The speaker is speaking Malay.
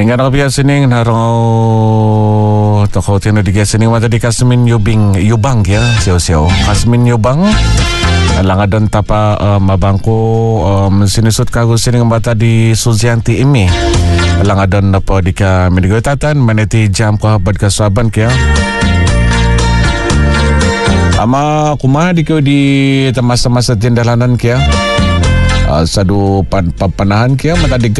Hingga nakapia sining narong toko tino di sining mata di Kasmin Yubang ya siyo Kasmin Yubang langadon tapa mabangko sinisut kago sining mata di Suzianti imi langadon na po di ka minigotatan maniti jam ko habad kaswaban kaya ama kuma di ko di masa-masa tindalanan kaya sadu panahan kaya mata di